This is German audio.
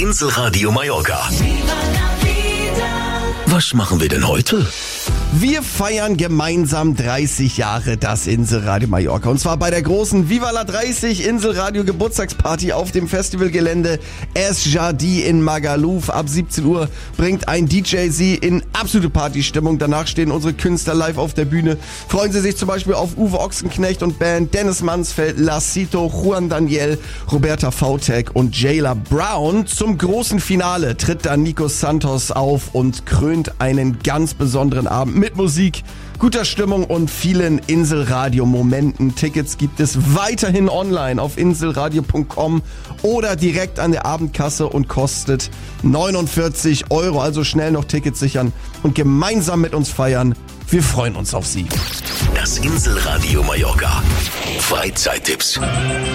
Inselradio Mallorca. Was machen wir denn heute? Wir feiern gemeinsam 30 Jahre das Inselradio Mallorca. Und zwar bei der großen Viva la 30 Inselradio Geburtstagsparty auf dem Festivalgelände Es Jardim in Magaluf. Ab 17 Uhr bringt ein DJ Sie in absolute Partystimmung. Danach stehen unsere Künstler live auf der Bühne. Freuen Sie sich zum Beispiel auf Uwe Ochsenknecht und Band, Dennis Mansfeld, Lassito, Juan Daniel, Roberta Vautek und Jayla Brown. Zum großen Finale tritt dann Nico Santos auf und krönt einen ganz besonderen Abend mit Musik, guter Stimmung und vielen Inselradio-Momenten. Tickets gibt es weiterhin online auf inselradio.com oder direkt an der Abendkasse und kostet 49 €. Also schnell noch Tickets sichern und gemeinsam mit uns feiern. Wir freuen uns auf Sie. Das Inselradio Mallorca. Freizeittipps.